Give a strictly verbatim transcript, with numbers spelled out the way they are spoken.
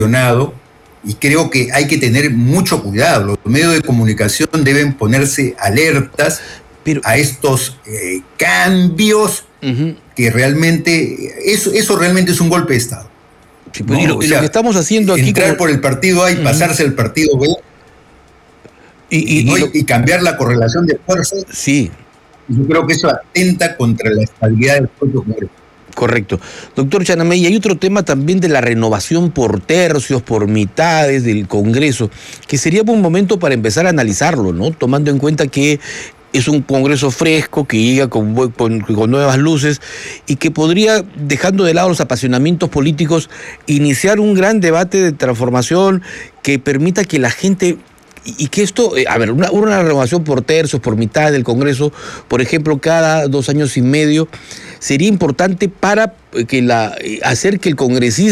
y creo que hay que tener mucho cuidado. Los medios de comunicación deben ponerse alertas Pero, a estos eh, cambios uh-huh. que realmente, eso, eso realmente es un golpe de Estado. Sí, pues, ¿no? y, lo, y sea, lo que estamos haciendo aquí... Entrar como... por el partido A y uh-huh. pasarse al partido B y, y, y, ¿no? y, lo... y cambiar la correlación de fuerzas. Sí. Yo creo que eso atenta contra la estabilidad del propio Congreso. Correcto. Doctor Chanamey, hay otro tema también de la renovación por tercios, por mitades del Congreso, que sería un momento para empezar a analizarlo, ¿no? Tomando en cuenta que es un Congreso fresco, que llega con, con, con nuevas luces y que podría, dejando de lado los apasionamientos políticos, iniciar un gran debate de transformación que permita que la gente... Y que esto, a ver, una, una renovación por tercios, por mitad del Congreso, por ejemplo, cada dos años y medio, sería importante para que la, hacer que el congresista